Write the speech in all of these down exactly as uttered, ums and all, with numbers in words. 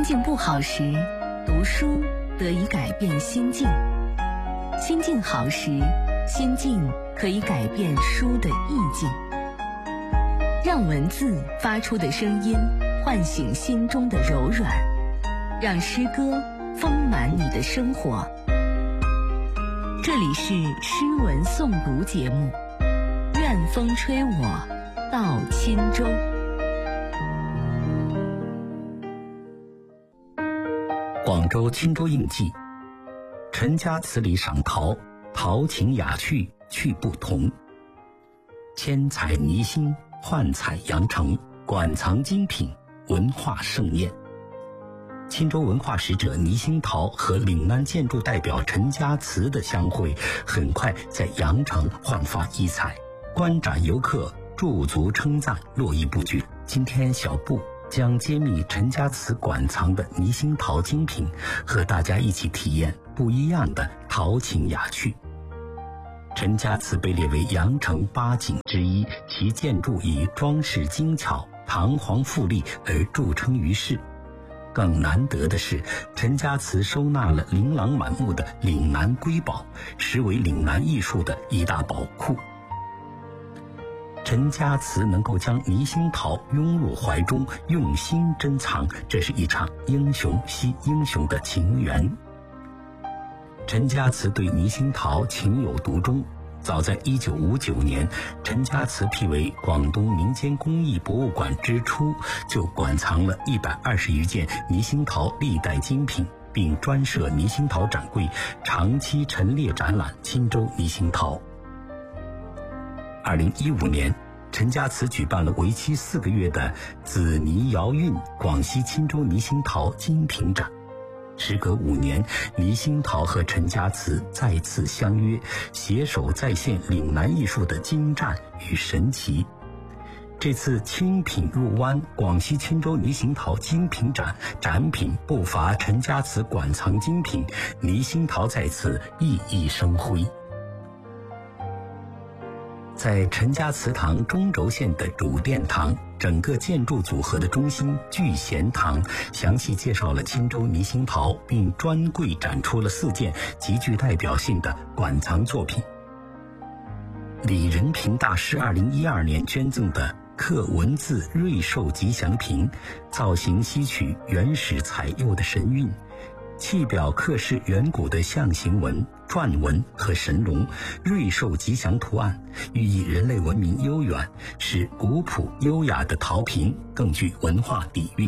心境不好时，读书得以改变心境；心境好时，心境可以改变书的意境。让文字发出的声音唤醒心中的柔软，让诗歌丰满你的生活。这里是诗文诵读节目，愿风吹我到钦州。 广州钦州印记，陈家词里赏陶，陶情雅趣趣不同。千彩泥心，幻彩羊城，馆藏精品，文化盛宴。钦州文化使者倪兴陶和岭南建筑代表陈家祠的相会，很快在羊城焕发异彩，观展游客驻足称赞，络绎不绝。今天小布将揭秘陈家祠馆藏的倪兴陶精品，和大家一起体验不一样的陶情雅趣。陈家祠被列为羊城八景之一，其建筑以装饰精巧、堂皇富丽而著称于世。更难得的是，陈家祠收纳了琳琅满目的岭南瑰宝，实为岭南艺术的一大宝库。陈家祠能够将倪兴陶拥入怀中，用心珍藏，这是一场英雄惜英雄的情缘。陈家祠对倪兴陶情有独钟，早在一九五九年，陈家祠辟为广东民间工艺博物馆之初，就馆藏了一百二十余件倪兴陶历代精品，并专设倪兴陶展柜，长期陈列展览钦州倪兴陶。二零一五年，陈家祠举办了为期四个月的紫泥窑韵广西钦州倪兴陶精品展。时隔五年，倪兴陶和陈家祠再次相约，携手再现岭南艺术的精湛与神奇。这次清品入湾广西钦州倪兴陶精品展，展品不乏陈家祠馆藏精品，倪兴陶在此熠熠生辉。在陈家祠堂中轴线的主殿堂，整个建筑组合的中心聚贤堂详细介绍了钦州倪兴陶，并专柜展出了四件极具代表性的馆藏作品。李仁平大师二零一二年捐赠的刻文字瑞兽吉祥瓶，造型吸取原始彩釉的神韵，器表刻饰远古的象形文、篆文和神龙、瑞兽吉祥图案，寓意人类文明悠远，使古朴优雅的陶瓶更具文化底蕴。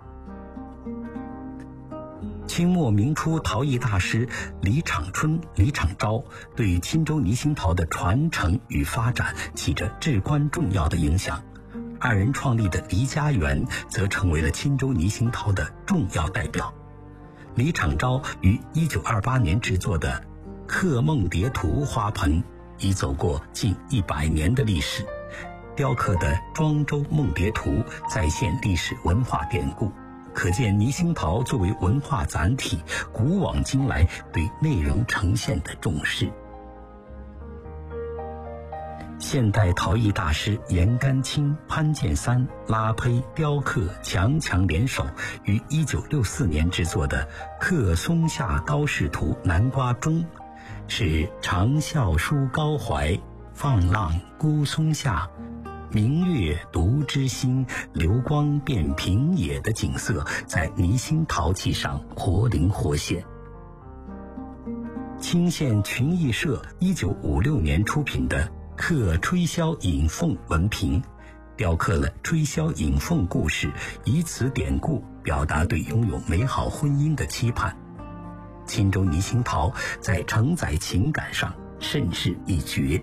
清末明初陶艺大师李场春、李场昭对钦州倪兴陶的传承与发展起着至关重要的影响。二人创立的黎家园则成为了钦州倪兴陶的重要代表。李场昭于一九二八年制作的刻梦蝶图花盆已走过近一百年的历史，雕刻的庄周梦蝶图再现历史文化典故，可见倪兴陶作为文化载体，古往今来对内容呈现的重视。现代陶艺大师严甘清、潘建三拉胚雕刻强强联手，于一九六四年制作的刻松下高士图南瓜钟，是长啸书高怀，放浪孤松下，明月独知心，流光变平野的景色在倪兴陶器上活灵活现。清县群艺社一九五六年出品的刻吹箫引凤文瓶，雕刻了吹箫引凤故事，以此典故表达对拥有美好婚姻的期盼。钦州倪兴陶在承载情感上甚是一绝。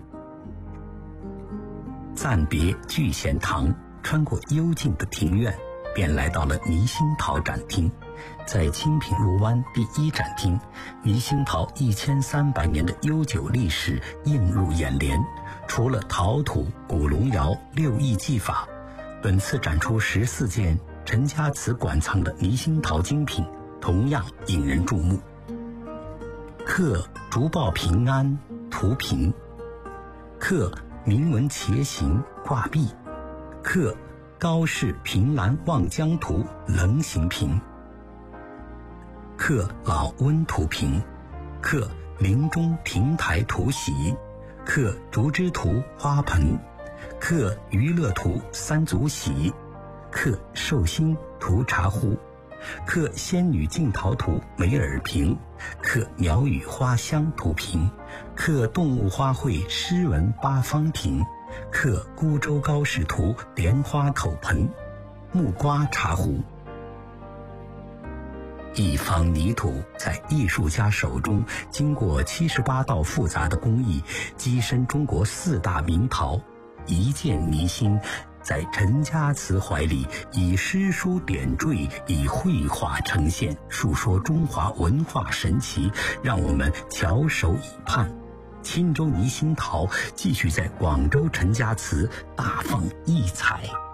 暂别聚贤堂，穿过幽静的庭院，便来到了倪兴陶展厅。在清品入湾第一展厅，倪兴陶一千三百年的悠久历史映入眼帘。除了陶土、古龙窑、六艺技法，本次展出十四件陈家祠馆藏的倪兴陶精品，同样引人注目。刻竹报平安图瓶，刻铭文茄形挂壁，刻高氏凭栏望江图棱形瓶， 刻老温图屏，刻陵中亭台图席，刻竹枝图花盆，刻娱乐图三足喜，刻寿星图茶壶，刻仙女镜桃图梅尔瓶，刻鸟语花香图瓶，刻动物花卉诗文八方瓶，刻孤舟高士图莲花口盆，木瓜茶壶。一方泥土在艺术家手中，经过七十八道复杂的工艺，跻身中国四大名陶。一件泥心，在陈家祠怀里，以诗书点缀，以绘画呈现，述说中华文化神奇，让我们翘首以盼。钦州泥心陶继续在广州陈家祠大放异彩。